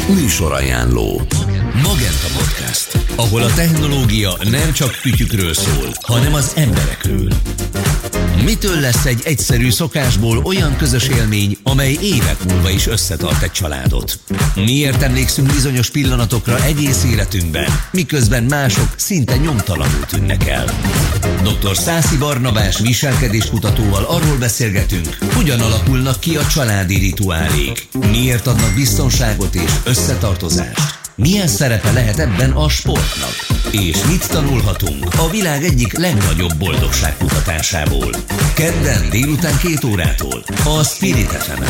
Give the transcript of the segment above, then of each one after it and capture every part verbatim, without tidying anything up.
Műsorajánló. Magenta Podcast, ahol a technológia nem csak fütyükről szól, hanem az emberekről. Mitől lesz egy egyszerű szokásból olyan közös élmény, amely évek múlva is összetart egy családot? Miért emlékszünk bizonyos pillanatokra egész életünkben, miközben mások szinte nyomtalanul tűnnek el? doktor Szászi Barnabás viselkedéskutatóval arról beszélgetünk, hogyan alakulnak ki a családi rituálék, miért adnak biztonságot és összetartozást, milyen szerepe lehet ebben a sportnak, és mit tanulhatunk a világ egyik legnagyobb boldogság kutatásából. Kedden délután két órától a Spirit ef emen.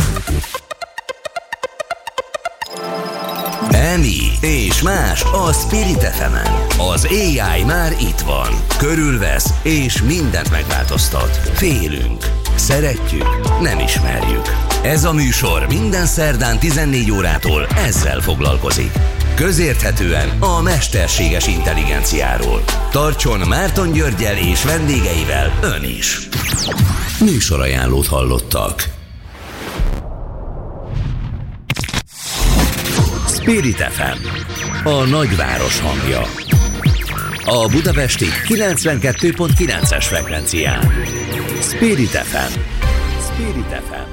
Emi és más a Spirit ef emen. Az á i már itt van, körülvesz és mindent megváltoztat. Félünk, szeretjük, nem ismerjük. Ez a műsor minden szerdán tizennégy órától ezzel foglalkozik. Közérthetően a mesterséges intelligenciáról. Tartson Márton Györggyel és vendégeivel ön is. Műsorajánlót hallottak. Spirit ef em, a nagyváros hangja. A budapesti kilencvenkettő pont kilences frekvencián. Spirit ef em. Spirit ef em.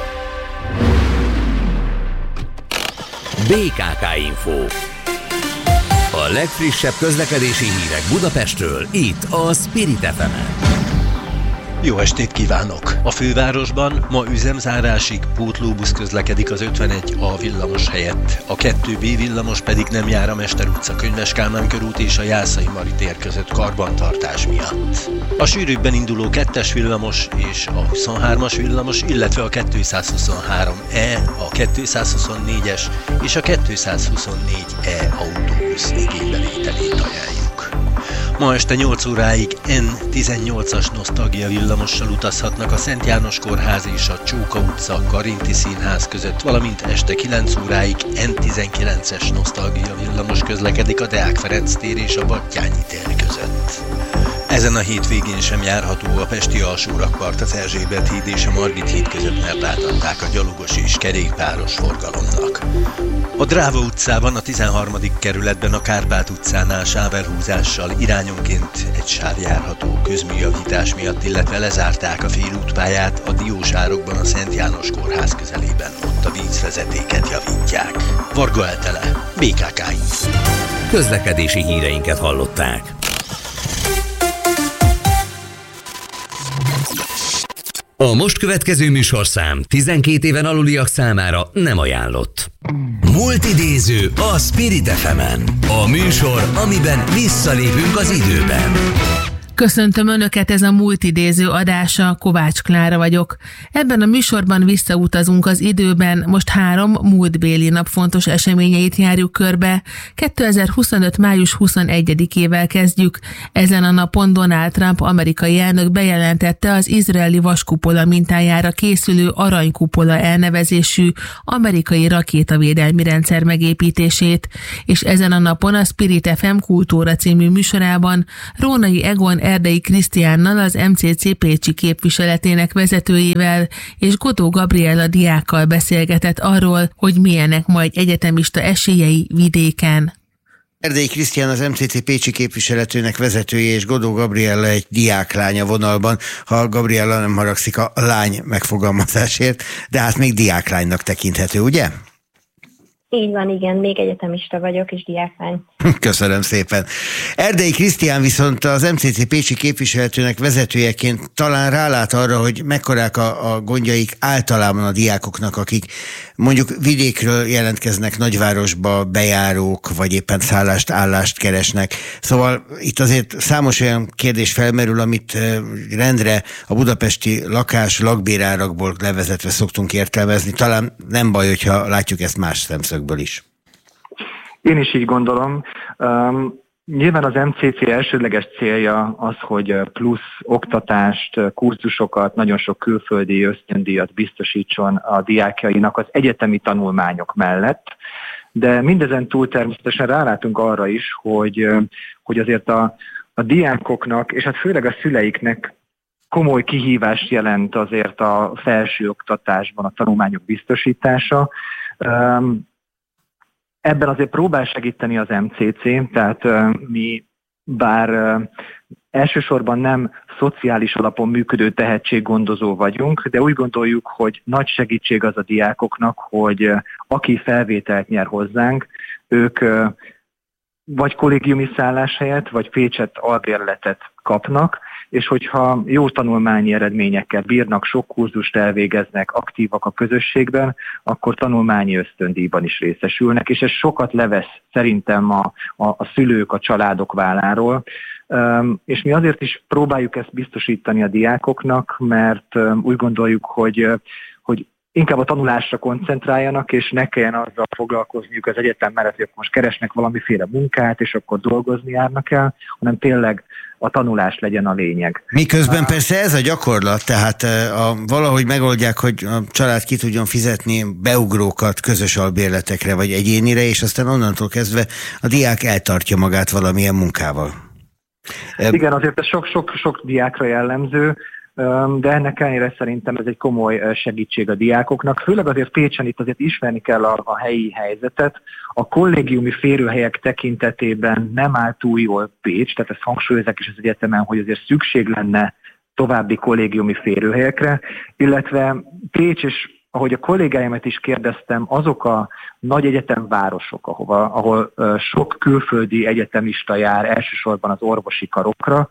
bé ká ká Info. A legfrissebb közlekedési hírek Budapestről, itt a Spirit ef emen. Jó estét kívánok! A fővárosban ma üzemzárásig pótlóbusz közlekedik az ötvenegy A villamos helyett. A kettő B villamos pedig nem jár a Mester utca, Könyves Kálmán körút és a Jászai Mari tér között karbantartás miatt. A sűrűbben induló kettes villamos és a huszonhármas villamos, illetve a kétszázhuszonhárom E, a kétszázhuszonnégyes és a kétszázhuszonnégy E autóbusz igénybevételét ajánljuk. Ma este nyolc óráig N tizennyolcas nosztalgia villamossal utazhatnak a Szent János Kórház és a Csóka utca Karinti Színház között, valamint este kilenc óráig N tizenkilences nosztalgia villamos közlekedik a Deák Ferenc tér és a Battyányi tér között. Ezen a hétvégén sem járható a pesti alsórakpart az Erzsébet híd és a Margit híd között, mert átadták a gyalogos és kerékpáros forgalomnak. A Dráva utcában, a tizenharmadik kerületben a Kárpát utcánál sávelhúzással irányonként egy sáv járható közműjavítás miatt, illetve lezárták a félútpályát a Diósárokban a Szent János Kórház közelében, ott a vízvezetéket javítják. Varga Eltele, bé ká ká Info. Közlekedési híreinket hallották. A most következő műsorszám tizenkét éven aluliak számára nem ajánlott. Multidéző a Spirit ef emen. A műsor, amiben visszalépünk az időben. Köszöntöm Önöket, ez a multidéző adása, Kovács Klára vagyok. Ebben a műsorban visszautazunk az időben, most három múltbéli nap fontos eseményeit járjuk körbe. kétezer-huszonöt. május huszonegyedikével kezdjük. Ezen a napon Donald Trump amerikai elnök bejelentette az izraeli vaskupola mintájára készülő aranykupola elnevezésű amerikai rakétavédelmi rendszer megépítését, és ezen a napon a Spirit ef em Kultúra című műsorában Rónai Egon Erdei Krisztiánnal, az em cé cé pécsi képviseletének vezetőjével és Godó Gabriella diákkal beszélgetett arról, hogy milyenek majd egyetemista esélyei vidéken. Erdei Krisztián az em cé cé pécsi képviseletőnek vezetője, és Godó Gabriella egy diáklánya vonalban, ha Gabriella nem haragszik a lány megfogalmazásért, de hát még diáklánynak tekinthető, ugye? Így van, igen, még egyetemista vagyok, és diáklány. Köszönöm szépen. Erdei Krisztián viszont az em cé cé pécsi képviseletőnek vezetőjeként talán rálát arra, hogy mekkorák a, a gondjaik általában a diákoknak, akik mondjuk vidékről jelentkeznek nagyvárosba, bejárók, vagy éppen szállást, állást keresnek. Szóval itt azért számos olyan kérdés felmerül, amit rendre a budapesti lakás, lakbérárakból levezetve szoktunk értelmezni. Talán nem baj, hogyha látjuk ezt más szemszögből is. Én is így gondolom. Um, nyilván az em cé cé elsődleges célja az, hogy plusz oktatást, kurzusokat, nagyon sok külföldi ösztöndíjat biztosítson a diákjainak az egyetemi tanulmányok mellett, de mindezen túl természetesen rálátunk arra is, hogy, hogy azért a, a diákoknak, és hát főleg a szüleiknek komoly kihívást jelent azért a felsőoktatásban a tanulmányok biztosítása. Um, Ebben azért próbál segíteni az em cé cé, tehát mi bár elsősorban nem szociális alapon működő tehetséggondozó vagyunk, de úgy gondoljuk, hogy nagy segítség az a diákoknak, hogy aki felvételt nyer hozzánk, ők vagy kollégiumi szálláshelyet, vagy Pécsett albérletet kapnak, és hogyha jó tanulmányi eredményekkel bírnak, sok kurzust elvégeznek, aktívak a közösségben, akkor tanulmányi ösztöndíjban is részesülnek, és ez sokat levesz szerintem a, a, a szülők, a családok válláról. Um, és mi azért is próbáljuk ezt biztosítani a diákoknak, mert um, úgy gondoljuk, hogy, hogy inkább a tanulásra koncentráljanak, és ne kelljen azzal foglalkozniuk az egyetem mellett, hogy most keresnek valamiféle munkát, és akkor dolgozni járnak el, hanem tényleg a tanulás legyen a lényeg. Miközben persze ez a gyakorlat, tehát a, valahogy megoldják, hogy a család ki tudjon fizetni beugrókat közös albérletekre, vagy egyénire, és aztán onnantól kezdve a diák eltartja magát valamilyen munkával. Igen, azért ez sok-sok diákra jellemző, de ennek ellenére szerintem ez egy komoly segítség a diákoknak. Főleg azért Pécsen itt azért ismerni kell a, a helyi helyzetet. A kollégiumi férőhelyek tekintetében nem áll túl jól Pécs, tehát ezt hangsúlyozzák is az egyetemen, hogy azért szükség lenne további kollégiumi férőhelyekre, illetve Pécs, és ahogy a kollégáimat is kérdeztem, azok a nagy egyetemvárosok, ahova, ahol sok külföldi egyetemista jár, elsősorban az orvosi karokra,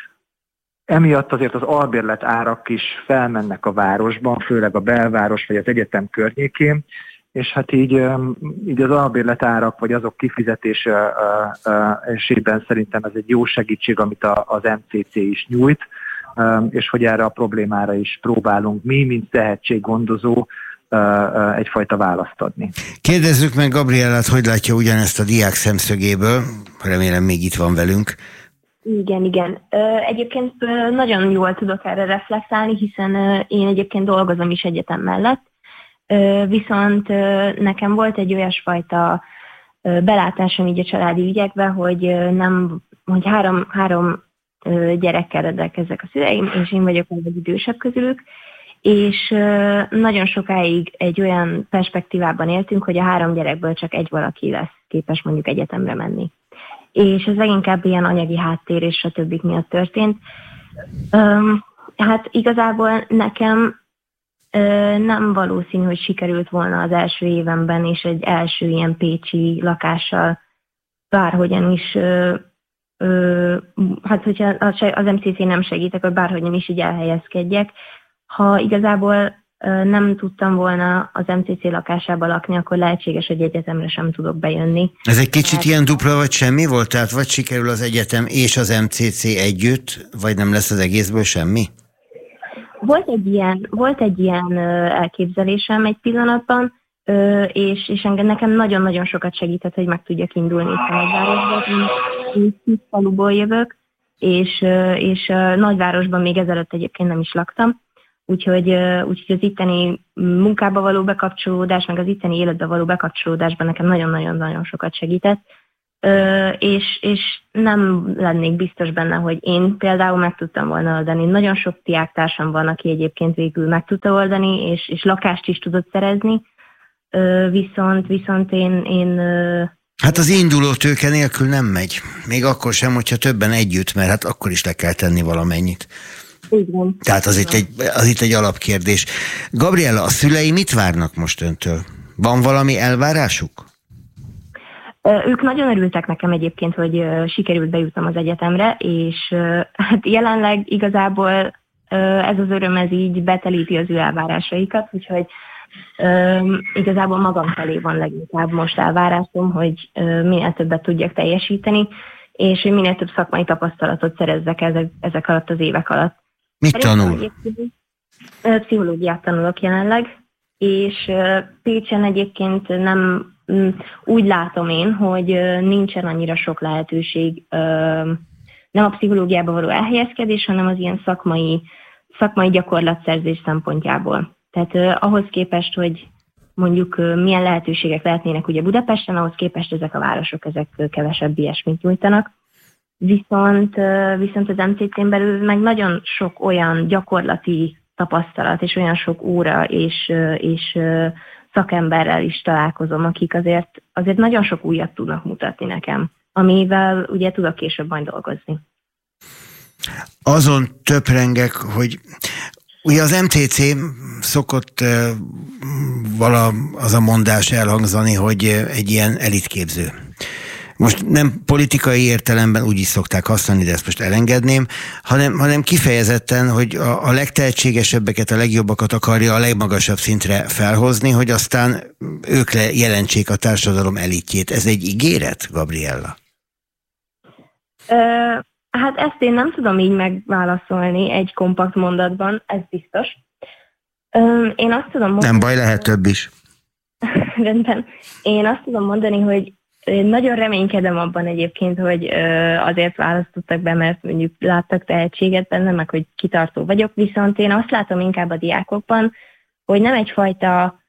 emiatt azért az albérlet árak is felmennek a városban, főleg a belváros vagy az egyetem környékén, és hát így, így az albérlet árak vagy azok kifizetésében szerintem ez egy jó segítség, amit az em cé cé is nyújt, és hogy erre a problémára is próbálunk mi, mint tehetséggondozó, egyfajta választ adni. Kérdezzük meg Gabriellát, hogy látja ugyanezt a diák szemszögéből, remélem még itt van velünk. Igen, igen. Egyébként nagyon jól tudok erre reflektálni, hiszen én egyébként dolgozom is egyetem mellett, viszont nekem volt egy olyasfajta belátásom így a családi ügyekben, hogy nem, hogy három, három gyerekkel rendelkeznek a szüleim, és én vagyok a legidősebb közülük, és nagyon sokáig egy olyan perspektívában éltünk, hogy a három gyerekből csak egy valaki lesz képes mondjuk egyetemre menni. És ez leginkább ilyen anyagi háttér és a többik miatt történt. Üm, hát igazából nekem ö, nem valószínű, hogy sikerült volna az első évemben és egy első ilyen pécsi lakással bárhogyan is, ö, ö, hát hogyha az em cé cé nem segít, akkor bárhogyan is így elhelyezkedjek. Ha igazából nem tudtam volna az em cé cé lakásába lakni, akkor lehetséges, hogy egyetemre sem tudok bejönni. Ez egy kicsit hát, ilyen dupla vagy semmi volt? Tehát vagy sikerül az egyetem és az em cé cé együtt, vagy nem lesz az egészből semmi? Volt egy ilyen, volt egy ilyen elképzelésem egy pillanatban, és, és engem nekem nagyon-nagyon sokat segített, hogy meg tudjak indulni itt a nagyvárosban. Én kis faluból jövök, és, és nagyvárosban még ezelőtt egyébként nem is laktam. Úgyhogy, úgyhogy az itteni munkába való bekapcsolódás, meg az itteni életbe való bekapcsolódásban nekem nagyon-nagyon-nagyon sokat segített, és, és nem lennék biztos benne, hogy én például meg tudtam volna oldani. Nagyon sok diáktársam van, aki egyébként végül meg tudta oldani, és, és lakást is tudott szerezni, viszont, viszont én... én Hát az induló tőke nélkül nem megy. Még akkor sem, hogyha többen együtt, mert hát akkor is le kell tenni valamennyit. Igen. Tehát az itt, egy, az itt egy alapkérdés. Gabriella, a szülei mit várnak most öntől? Van valami elvárásuk? Ők nagyon örültek nekem egyébként, hogy sikerült bejutnom az egyetemre, és hát jelenleg igazából ez az öröm, ez így betelíti az ő elvárásaikat, úgyhogy igazából magam felé van leginkább most elvárásom, hogy minél többet tudjak teljesíteni, és hogy minél több szakmai tapasztalatot szerezzek ezek, ezek alatt az évek alatt. Mit tanul? Pszichológiát tanulok jelenleg, és Pécsen egyébként nem úgy látom én, hogy nincsen annyira sok lehetőség, nem a pszichológiába való elhelyezkedés, hanem az ilyen szakmai, szakmai gyakorlatszerzés szempontjából. Tehát ahhoz képest, hogy mondjuk milyen lehetőségek lehetnének ugye Budapesten, ahhoz képest ezek a városok, ezek kevesebb ilyesmit nyújtanak. Viszont, viszont az em cé cén belül meg nagyon sok olyan gyakorlati tapasztalat, és olyan sok óra és, és szakemberrel is találkozom, akik azért, azért nagyon sok újat tudnak mutatni nekem, amivel ugye tudok később majd dolgozni. Azon töprengek, hogy ugye az em té cé szokott vala az a mondás elhangzani, hogy egy ilyen elitképző. Most nem politikai értelemben úgy is szokták használni, de ezt most elengedném, hanem, hanem kifejezetten, hogy a, a legtehetségesebbeket, a legjobbakat akarja a legmagasabb szintre felhozni, hogy aztán ők le jelentsék a társadalom elitjét. Ez egy ígéret, Gabriella? Ö, hát ezt én nem tudom így megválaszolni egy kompakt mondatban, ez biztos. Ö, én azt tudom mondani... Nem baj, lehet több is. Rendben. Én azt tudom mondani, hogy én nagyon reménykedem abban egyébként, hogy azért választottak be, mert mondjuk láttak tehetséget benne, meg hogy kitartó vagyok, viszont én azt látom inkább a diákokban, hogy nem egyfajta,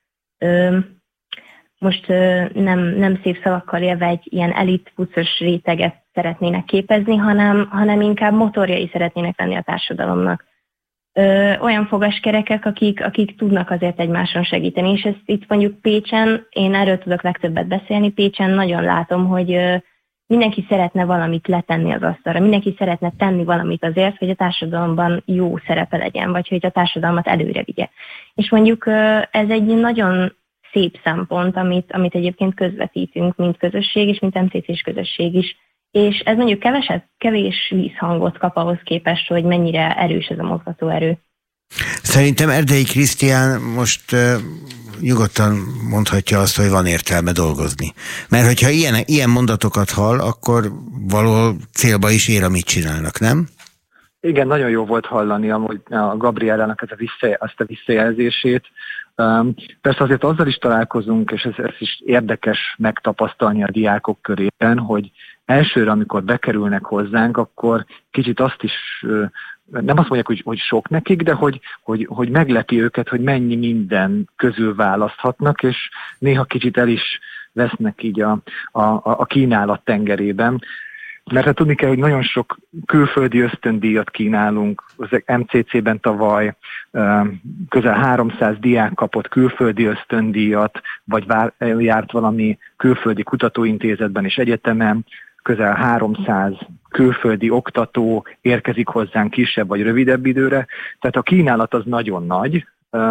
most nem, nem szép szavakkal élve egy ilyen elit puszos réteget szeretnének képezni, hanem, hanem inkább motorjai szeretnének lenni a társadalomnak. Ö, olyan fogaskerekek, akik, akik tudnak azért egymáson segíteni, és ezt itt mondjuk Pécsen, én erről tudok legtöbbet beszélni, Pécsen nagyon látom, hogy ö, mindenki szeretne valamit letenni az asztalra, mindenki szeretne tenni valamit azért, hogy a társadalomban jó szerepe legyen, vagy hogy a társadalmat előre vigye. És mondjuk ö, ez egy nagyon szép szempont, amit, amit egyébként közvetítünk, mint közösség is, mint em té cés közösség is. És ez mondjuk keveset, kevés vízhangot kap ahhoz képest, hogy mennyire erős ez a mozgatóerő. Szerintem Erdei Krisztián most uh, nyugodtan mondhatja azt, hogy van értelme dolgozni. Mert hogyha ilyen, ilyen mondatokat hall, akkor valahol célba is ér, amit csinálnak, nem? Igen, nagyon jó volt hallani amúgy a Gabriellának ezt a, vissza, azt a visszajelzését. Um, persze azért azzal is találkozunk, és ez, ez is érdekes megtapasztalni a diákok körében, hogy elsőre, amikor bekerülnek hozzánk, akkor kicsit azt is, nem azt mondják, hogy, hogy sok nekik, de hogy, hogy, hogy meglepi őket, hogy mennyi minden közül választhatnak, és néha kicsit el is vesznek így a, a, a kínálat tengerében. Mert hát tudni kell, hogy nagyon sok külföldi ösztöndíjat kínálunk. Az em cé cében tavaly közel háromszáz diák kapott külföldi ösztöndíjat, vagy járt valami külföldi kutatóintézetben és egyetemen. Közel háromszáz külföldi oktató érkezik hozzánk kisebb vagy rövidebb időre. Tehát a kínálat az nagyon nagy,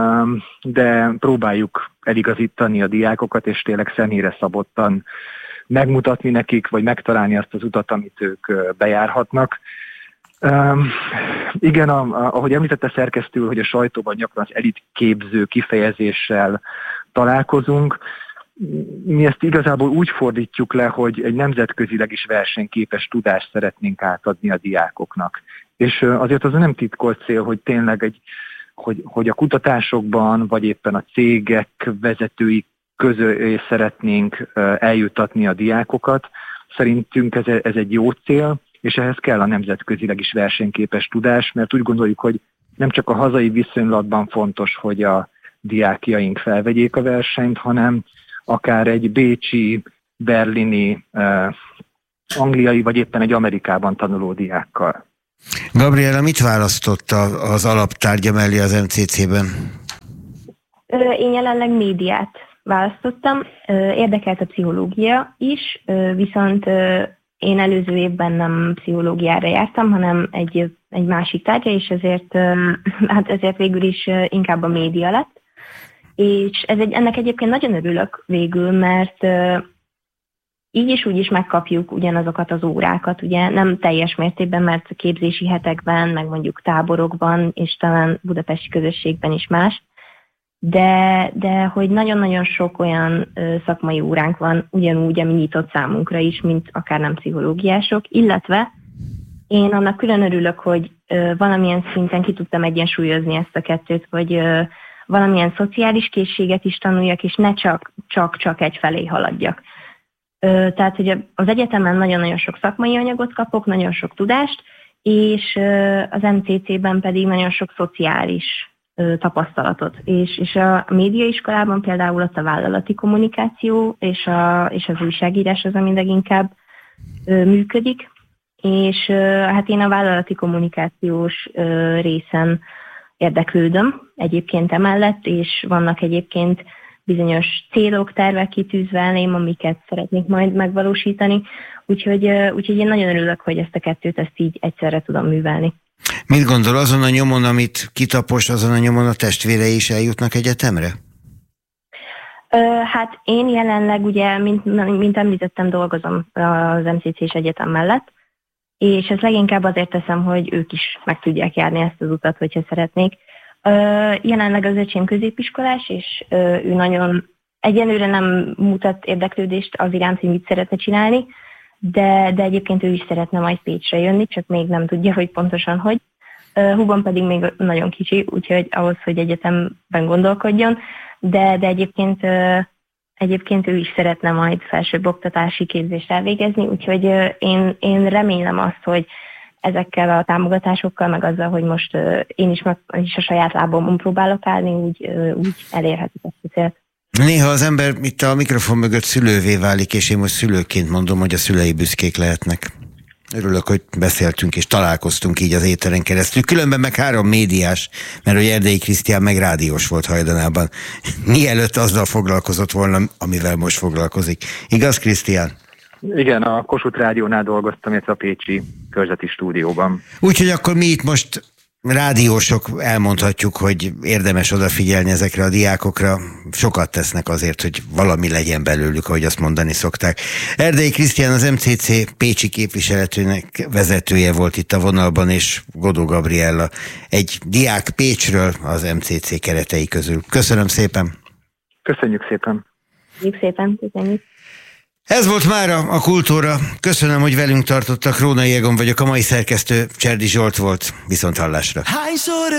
de próbáljuk eligazítani a diákokat, és tényleg személyre szabottan megmutatni nekik, vagy megtalálni azt az utat, amit ők bejárhatnak. Um, igen, a, a, ahogy említette szerkesztő, hogy a sajtóban gyakran az elitképző kifejezéssel találkozunk, mi ezt igazából úgy fordítjuk le, hogy egy nemzetközileg is versenyképes tudást szeretnénk átadni a diákoknak. És azért az nem titkolt cél, hogy tényleg egy, hogy, hogy a kutatásokban, vagy éppen a cégek vezetői közé szeretnénk eljutatni a diákokat. Szerintünk ez, ez egy jó cél, és ehhez kell a nemzetközileg is versenyképes tudás, mert úgy gondoljuk, hogy nem csak a hazai viszonylatban fontos, hogy a diákjaink felvegyék a versenyt, hanem akár egy bécsi, berlini, eh, angliai, vagy éppen egy Amerikában tanuló diákkal. Gabriella, mit választott az alaptárgya mellé az em cé cében? Én jelenleg médiát választottam. Érdekelt a pszichológia is, viszont én előző évben nem pszichológiára jártam, hanem egy, egy másik tárgya, és ezért, hát ezért végül is inkább a média lett. És ez egy, ennek egyébként nagyon örülök végül, mert így is úgy is megkapjuk ugyanazokat az órákat, ugye nem teljes mértékben, mert a képzési hetekben, meg mondjuk táborokban, és talán budapesti közösségben is más, de, de hogy nagyon-nagyon sok olyan ö, szakmai óránk van, ugyanúgy, ami nyitott számunkra is, mint akár nem pszichológiások, illetve én annak külön örülök, hogy ö, valamilyen szinten ki tudtam egyensúlyozni ezt a kettőt, hogy ö, valamilyen szociális készséget is tanuljak, és ne csak, csak, csak egyfelé haladjak. Ö, tehát, hogy az egyetemen nagyon-nagyon sok szakmai anyagot kapok, nagyon sok tudást, és ö, az em cé cében pedig nagyon sok szociális tapasztalatot. És, és a médiaiskolában például ott a vállalati kommunikáció és, a, és az újságírás az, ami leginkább ö, működik. És ö, hát én a vállalati kommunikációs ö, részen érdeklődöm egyébként emellett, és vannak egyébként bizonyos célok, tervek kitűzve elém, amiket szeretnék majd megvalósítani, úgyhogy, úgyhogy én nagyon örülök, hogy ezt a kettőt ezt így egyszerre tudom művelni. Mit gondol, azon a nyomon, amit kitapos, azon a nyomon a testvérei is eljutnak egyetemre? Hát én jelenleg ugye, mint, mint említettem, dolgozom az em cé cés egyetem mellett, és ezt leginkább azért teszem, hogy ők is meg tudják járni ezt az utat, hogyha szeretnék. Jelenleg az öcsém középiskolás, és ő nagyon egyenlőre nem mutat érdeklődést az iránt, hogy mit szeretne csinálni, de, de egyébként ő is szeretne majd Pécsre jönni, csak még nem tudja, hogy pontosan hogy. Húgom pedig még nagyon kicsi, úgyhogy ahhoz, hogy egyetemben gondolkodjon, de, de egyébként, egyébként ő is szeretne majd felsőbb oktatási képzést elvégezni, úgyhogy én, én remélem azt, hogy ezekkel a támogatásokkal, meg azzal, hogy most én is, meg, is a saját lábomon próbálok állni, úgy, úgy elérhetik ezt a célt. Néha az ember itt a mikrofon mögött szülővé válik, és én most szülőként mondom, hogy a szülei büszkék lehetnek. Örülök, hogy beszéltünk és találkoztunk így az éteren keresztül. Különben meg három médiás, mert hogy Erdei Krisztián meg rádiós volt hajdanában. Mielőtt azzal foglalkozott volna, amivel most foglalkozik. Igaz, Krisztián? Igen, a Kossuth Rádiónál dolgoztam, illetve a pécsi körzeti stúdióban. Úgyhogy akkor mi itt most rádiósok elmondhatjuk, hogy érdemes odafigyelni ezekre a diákokra. Sokat tesznek azért, hogy valami legyen belőlük, ahogy azt mondani szokták. Erdei Krisztián, az em cé cé pécsi képviseletének vezetője volt itt a vonalban, és Godó Gabriella, egy diák Pécsről az em cé cé keretei közül. Köszönöm szépen! Köszönjük szépen! Köszönjük szépen! Köszönjük! Ez volt mára a Kultúra. Köszönöm, hogy velünk tartottak. Rónai Egon vagyok, a mai szerkesztő Cserdi Zsolt volt. Viszont hallásra.